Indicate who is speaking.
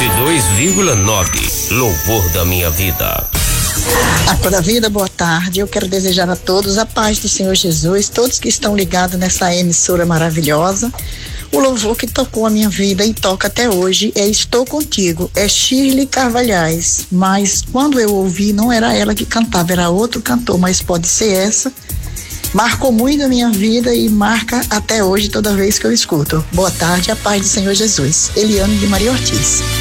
Speaker 1: 102,9. Louvor da minha vida.
Speaker 2: A toda vida, boa tarde. Eu quero desejar a todos a paz do Senhor Jesus, todos que estão ligados nessa emissora maravilhosa. O louvor que tocou a minha vida e toca até hoje é Estou Contigo, é Shirley Carvalhais, mas quando eu ouvi não era ela que cantava, era outro cantor, mas pode ser essa. Marcou muito a minha vida e marca até hoje toda vez que eu escuto. Boa tarde, a paz do Senhor Jesus. Eliane de Maria Ortiz.